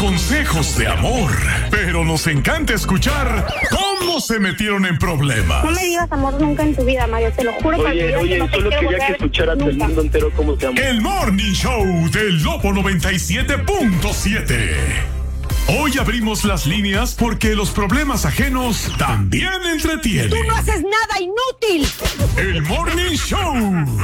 consejos de amor, pero nos encanta escuchar cómo se metieron en problemas. No me digas amor nunca en tu vida, Mario, te lo juro. Oye, no te solo quiero quería que escucharas el mundo entero cómo te amo. El Morning Show del Lobo 97.7. Hoy abrimos las líneas porque los problemas ajenos también entretienen. ¡Tú no haces nada, inútil! El Morning Show.